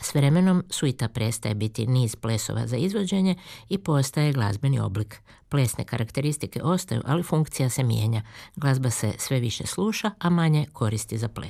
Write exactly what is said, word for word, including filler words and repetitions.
S vremenom suita prestaje biti niz plesova za izvođenje i postaje glazbeni oblik. Plesne karakteristike ostaju, ali funkcija se mijenja. Glazba se sve više sluša, a manje koristi za ples.